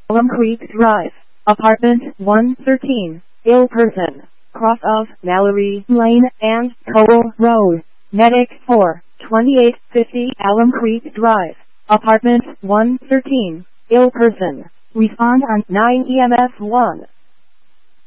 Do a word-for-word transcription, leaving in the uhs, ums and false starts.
Elm Creek Drive, Apartment one thirteen, ill person, cross of Mallory Lane and Cole Road. Medic four, twenty-eight fifty Elm Creek Drive, Apartment one thirteen, ill person. Respond on nine E M S one.